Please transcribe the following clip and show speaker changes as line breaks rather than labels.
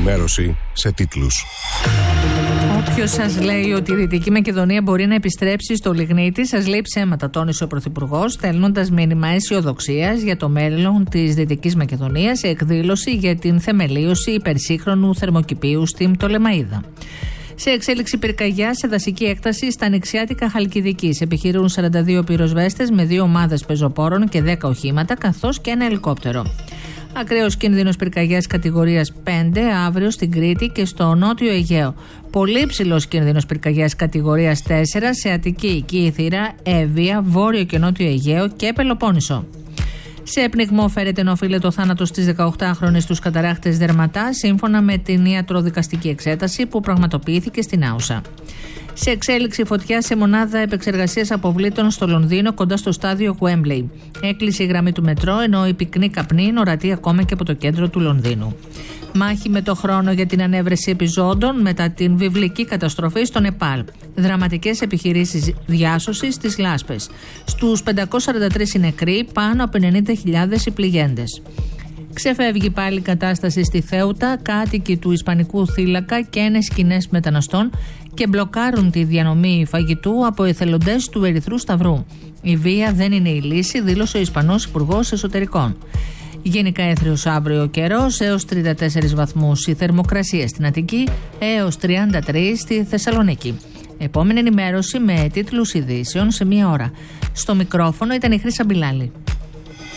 ενημέρωση σε τίτλους.
Όποιος σας λέει ότι η Δυτική Μακεδονία μπορεί να επιστρέψει στο λιγνίτη, σας λέει ψέματα, τόνισε ο Πρωθυπουργός, στέλνοντας μήνυμα αισιοδοξίας για το μέλλον της Δυτικής Μακεδονίας σε εκδήλωση για την θεμελίωση υπερσύγχρονου θερμοκηπίου στην Πτολεμαΐδα. Σε εξέλιξη πυρκαγιά σε δασική έκταση στα νησιάτικα Χαλκιδικής. Επιχειρούν 42 πυροσβέστες με 2 ομάδες πεζοπόρων και 10 οχήματα, καθώς και ένα ελικόπτερο. Ακραίος κίνδυνος πυρκαγιάς κατηγορίας 5 αύριο στην Κρήτη και στο Νότιο Αιγαίο. Πολύ ψηλός κίνδυνος πυρκαγιάς κατηγορίας 4 σε Αττική, Κύθυρα, Εύβοια, Βόρειο και Νότιο Αιγαίο και Πελοπόννησο. Σε πνιγμό φέρεται να οφείλεται ο θάνατος της 18χρονης στους καταράχτες Δερματά, σύμφωνα με την ιατροδικαστική εξέταση που πραγματοποιήθηκε στην Άουσα. Σε εξέλιξη φωτιά σε μονάδα επεξεργασίας αποβλήτων στο Λονδίνο, κοντά στο στάδιο Γουέμπλεϊ. Έκλεισε η γραμμή του μετρό, ενώ η πυκνή καπνή είναι ορατή ακόμα και από το κέντρο του Λονδίνου. Μάχη με το χρόνο για την ανέβρεση επιζώντων μετά την βιβλική καταστροφή στο Νεπάλ. Δραματικές επιχειρήσεις διάσωσης στις Λάσπες. Στους 543 νεκροί, πάνω από 90.000 οι πληγέντες. Ξεφεύγει πάλι η κατάσταση στη Θέουτα, κάτοικοι του Ισπανικού θύλακα και ένες σκηνές μεταναστών και μπλοκάρουν τη διανομή φαγητού από εθελοντές του Ερυθρού Σταυρού. Η βία δεν είναι η λύση, δήλωσε ο Ισπανός Υπουργός Εσωτερικών. Γενικά έθριος αύριο ο καιρός, έως 34 βαθμούς η θερμοκρασία στην Αττική, έως 33 στη Θεσσαλονίκη. Επόμενη ενημέρωση με τίτλους ειδήσεων σε 1 ώρα. Στο μικρόφωνο ήταν η Χρύσα Μπιλάλη.